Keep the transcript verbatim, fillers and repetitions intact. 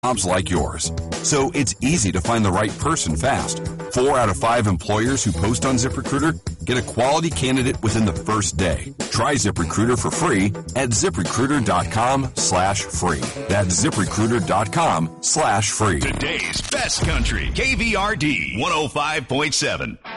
jobs like yours. So it's easy to find the right person fast. Four out of five employers who post on ZipRecruiter get a quality candidate within the first day. Try ZipRecruiter for free at ZipRecruiter.com slash free. That's ZipRecruiter.com slash free. Today's best country, K V R D one oh five point seven.